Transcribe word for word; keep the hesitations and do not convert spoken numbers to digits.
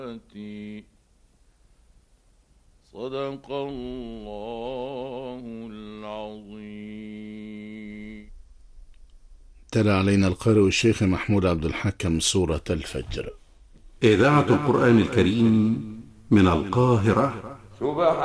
صدق الله العظيم. تلا علينا القارئ الشيخ محمود عبد الحكم سورة الفجر. إذاعة القرآن الكريم من القاهرة.